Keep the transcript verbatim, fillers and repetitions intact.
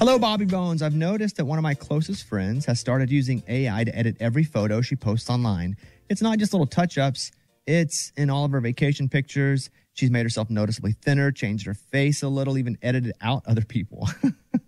Hello, Bobby Bones. I've noticed that one of my closest friends has started using A I to edit every photo she posts online. It's not just little touch-ups. It's in all of her vacation pictures. She's made herself noticeably thinner, changed her face a little, even edited out other people.